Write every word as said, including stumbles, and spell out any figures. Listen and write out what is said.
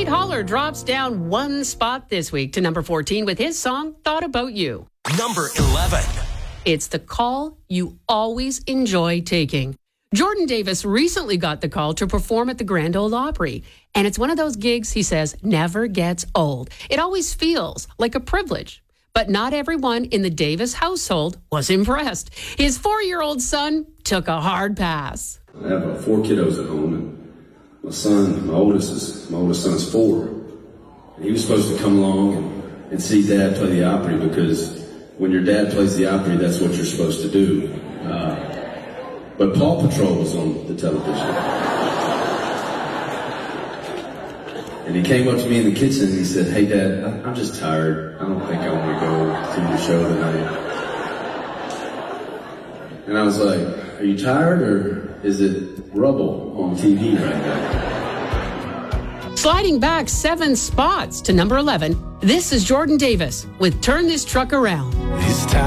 Nate Holler drops down one spot this week to number fourteen with his song, Thought About You. Number eleven. It's the call you always enjoy taking. Jordan Davis recently got the call to perform at the Grand Ole Opry. And it's one of those gigs, he says, never gets old. It always feels like a privilege. But not everyone in the Davis household was impressed. His four-year-old son took a hard pass. I have uh, four kiddos at home, and my son, my oldest is, my oldest son's four. And he was supposed to come along and, and see Dad play the Opry, because when your dad plays the Opry, that's what you're supposed to do. Uh, but Paw Patrol was on the television. And he came up to me in the kitchen and he said, "Hey, Dad, I'm just tired. I don't think I want to go to your show tonight." And I was like, "Are you tired, or is it rubble on T V right now?" Sliding back seven spots to number eleven, this is Jordan Davis with Turn This Truck Around. This time